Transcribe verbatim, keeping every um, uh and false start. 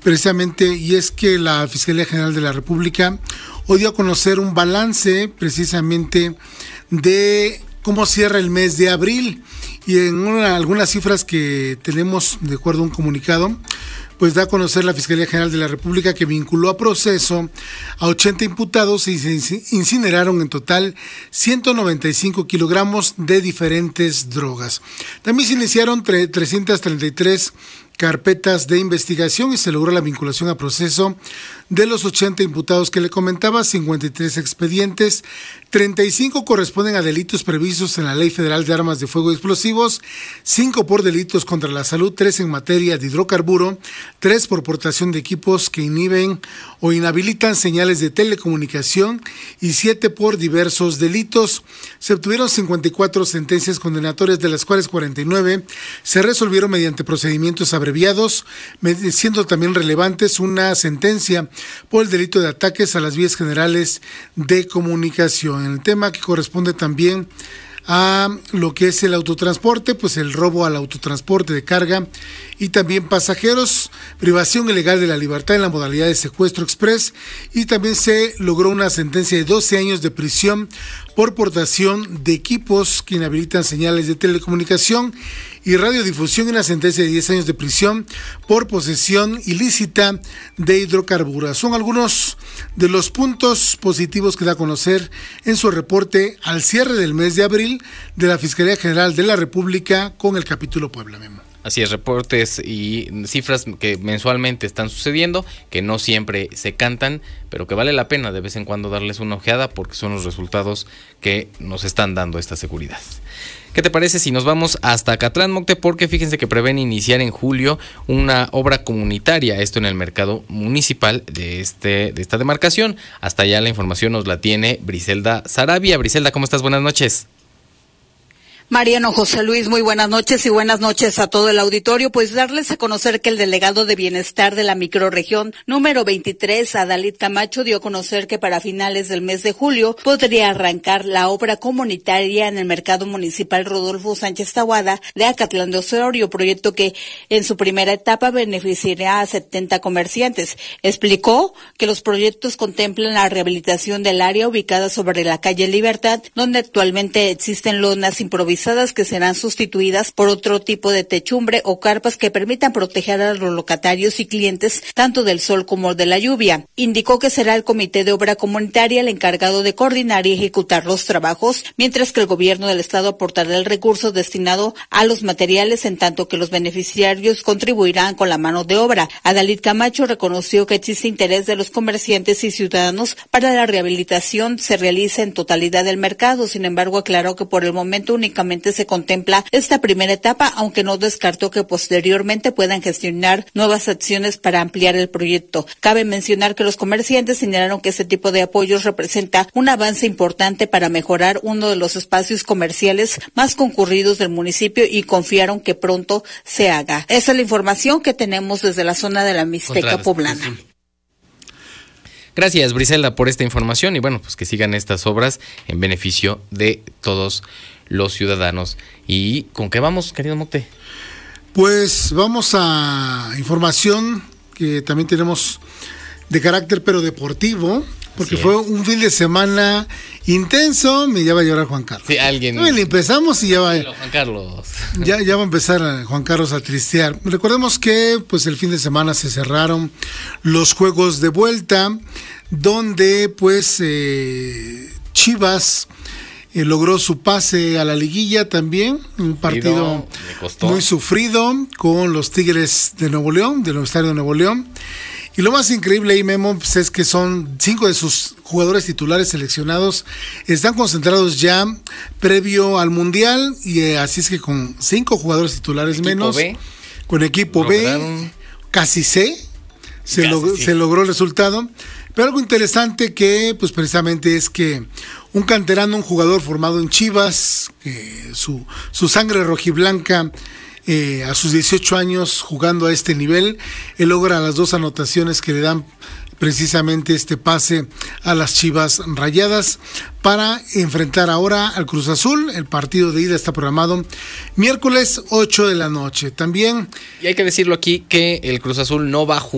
precisamente, y es que la Fiscalía General de la República hoy dio a conocer un balance precisamente de cómo cierra el mes de abril, y en una, algunas cifras que tenemos de acuerdo a un comunicado, pues da a conocer la Fiscalía General de la República que vinculó a proceso a ochenta imputados y se incineraron en total ciento noventa y cinco kilogramos de diferentes drogas. También se iniciaron trescientas treinta y tres carpetas de investigación y se logró la vinculación a proceso de los ochenta imputados que le comentaba, cincuenta y tres expedientes, treinta y cinco corresponden a delitos previstos en la Ley Federal de Armas de Fuego y Explosivos, cinco por delitos contra la salud, tres en materia de hidrocarburo, tres por portación de equipos que inhiben o inhabilitan señales de telecomunicación y siete por diversos delitos. Se obtuvieron cincuenta y cuatro sentencias condenatorias, de las cuales cuarenta y nueve se resolvieron mediante procedimientos abreviados, siendo también relevantes una sentencia por el delito de ataques a las vías generales de comunicación. En el tema que corresponde también a lo que es el autotransporte, pues el robo al autotransporte de carga y también pasajeros, privación ilegal de la libertad en la modalidad de secuestro express, y también se logró una sentencia de doce años de prisión por portación de equipos que inhabilitan señales de telecomunicación y radiodifusión, y una sentencia de diez años de prisión por posesión ilícita de hidrocarburos. Son algunos de los puntos positivos que da a conocer en su reporte al cierre del mes de abril de la Fiscalía General de la República con el capítulo Puebla, Memo. Así es, reportes y cifras que mensualmente están sucediendo, que no siempre se cantan, pero que vale la pena de vez en cuando darles una ojeada porque son los resultados que nos están dando esta seguridad. ¿Qué te parece si nos vamos hasta Acatlán, Mocte? Porque fíjense que prevén iniciar en julio una obra comunitaria, esto en el mercado municipal de este de esta demarcación. Hasta allá la información nos la tiene Briselda Sarabia. Briselda, ¿cómo estás? Buenas noches. Mariano José Luis, muy buenas noches y buenas noches a todo el auditorio. Pues darles a conocer que el delegado de Bienestar de la microrregión número veintitrés, Adalit Camacho, dio a conocer que para finales del mes de julio podría arrancar la obra comunitaria en el mercado municipal Rodolfo Sánchez Tahuada de Acatlán de Osorio, proyecto que en su primera etapa beneficiará a setenta comerciantes. Explicó que los proyectos contemplan la rehabilitación del área ubicada sobre la calle Libertad, donde actualmente existen lonas improvisadas que serán sustituidas por otro tipo de techumbre o carpas que permitan proteger a los locatarios y clientes tanto del sol como de la lluvia. Indicó que será el Comité de Obra Comunitaria el encargado de coordinar y ejecutar los trabajos, mientras que el gobierno del estado aportará el recurso destinado a los materiales, en tanto que los beneficiarios contribuirán con la mano de obra. Adalit Camacho reconoció que existe interés de los comerciantes y ciudadanos para la rehabilitación se realiza en totalidad del mercado. Sin embargo, aclaró que por el momento únicamente se contempla esta primera etapa, aunque no descartó que posteriormente puedan gestionar nuevas acciones para ampliar el proyecto. Cabe mencionar que los comerciantes señalaron que este tipo de apoyos representa un avance importante para mejorar uno de los espacios comerciales más concurridos del municipio y confiaron que pronto se haga. Esa es la información que tenemos desde la zona de la Mixteca Poblana. Gracias, Briselda, por esta información y bueno, pues que sigan estas obras en beneficio de todos los ciudadanos. ¿Y con qué vamos, querido Mocte? Pues vamos a información que también tenemos de carácter pero deportivo, porque fue un fin de semana intenso. Me ya va a llorar Juan Carlos. Sí, alguien. No, empezamos y ya va. Juan Carlos. Ya, ya va a empezar Juan Carlos a tristear. Recordemos que pues el fin de semana se cerraron los juegos de vuelta, donde pues eh, Chivas eh, logró su pase a la liguilla también, un partido muy sufrido con los Tigres de Nuevo León, del Estadio de Nuevo León. Y lo más increíble ahí, Memo, pues es que son cinco de sus jugadores titulares seleccionados, están concentrados ya previo al Mundial, y eh, así es que con cinco jugadores titulares equipo menos, B, con equipo lograron. B, casi C, se, casi log- sí. se logró el resultado. Pero algo interesante que, pues precisamente es que un canterano, un jugador formado en Chivas, eh, su, su sangre rojiblanca, Eh, a sus dieciocho años jugando a este nivel, él logra las dos anotaciones que le dan precisamente este pase a las Chivas Rayadas para enfrentar ahora al Cruz Azul. El partido de ida está programado miércoles ocho de la noche. También, y hay que decirlo aquí, que el Cruz Azul no va a jugar